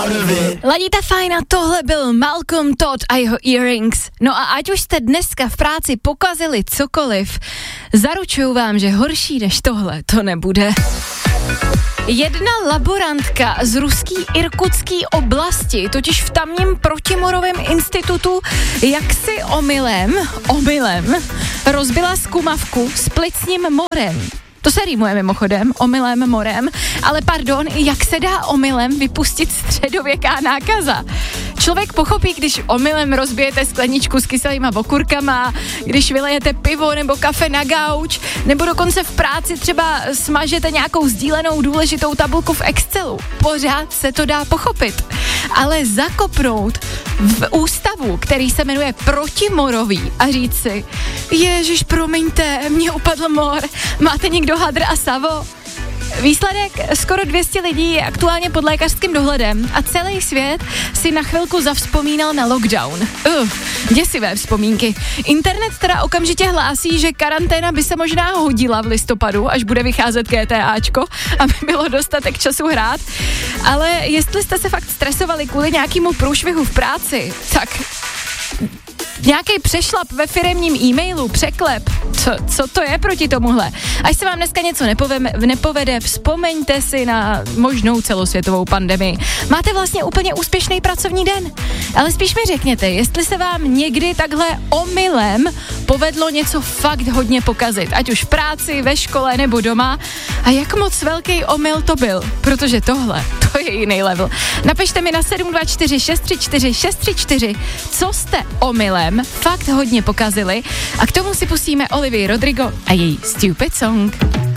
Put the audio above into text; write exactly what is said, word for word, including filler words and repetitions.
Ladíte fajn a tohle byl Malcolm Todd a jeho Earrings. No a ať už jste dneska v práci pokazili cokoliv, zaručuju vám, že horší než tohle to nebude. Jedna laborantka z ruský irkutský oblasti, totiž v tamním protimorovém institutu, jaksi omylem, omylem, rozbila zkumavku s plicním morem. To se rýmuje mimochodem, omylem morem, ale pardon, jak se dá omylem vypustit středověká nákaza? Člověk pochopí, když omylem rozbijete skleničku s kyselýma okurkama, když vylejete pivo nebo kafe na gauč, nebo dokonce v práci třeba smažete nějakou sdílenou důležitou tabulku v Excelu. Pořád se to dá pochopit. Ale zakopnout v ústavu, který se jmenuje protimorový a říct si, ježiš, promiňte, mě upadl mor, máte někdo hadr a savo? Výsledek, skoro dvě stě lidí je aktuálně pod lékařským dohledem a celý svět si na chvilku zavzpomínal na lockdown. Uh, děsivé vzpomínky. Internet teda okamžitě hlásí, že karanténa by se možná hodila v listopadu, až bude vycházet GTAčko, aby bylo dostatek času hrát. Ale jestli jste se fakt stresovali kvůli nějakému průšvihu v práci, tak nějaký přešlap ve firemním e-mailu, překlep, co, co to je proti tomuhle? Až se vám dneska něco nepoveme, nepovede, vzpomeňte si na možnou celosvětovou pandemii. Máte vlastně úplně úspěšný pracovní den, ale spíš mi řekněte, jestli se vám někdy takhle omylem povedlo něco fakt hodně pokazit, ať už v práci, ve škole nebo doma, a jak moc velký omyl to byl, protože tohle, to je jiný level. Napište mi na sedm dva čtyři šest tři čtyři šest tři čtyři, co jste omylem fakt hodně pokazili, a k tomu si pustíme Olivii Rodrigo a její Stupid Song.